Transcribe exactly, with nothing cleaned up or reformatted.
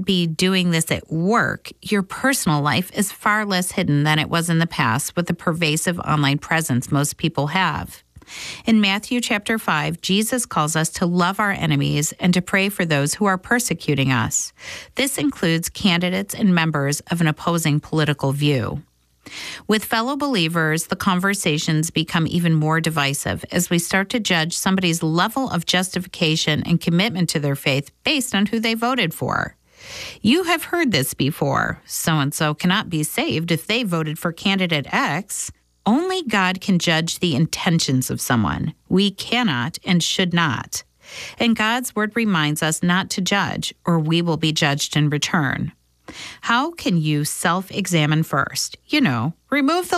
be doing this at work, your personal life is far less hidden than it was in the past with the pervasive online presence most people have. In Matthew chapter five, Jesus calls us to love our enemies and to pray for those who are persecuting us. This includes candidates and members of an opposing political view. With fellow believers, the conversations become even more divisive as we start to judge somebody's level of justification and commitment to their faith based on who they voted for. You have heard this before. So-and-so cannot be saved if they voted for candidate X. Only God can judge the intentions of someone. We cannot and should not. And God's word reminds us not to judge, or we will be judged in return. How can you self-examine first? You know, remove the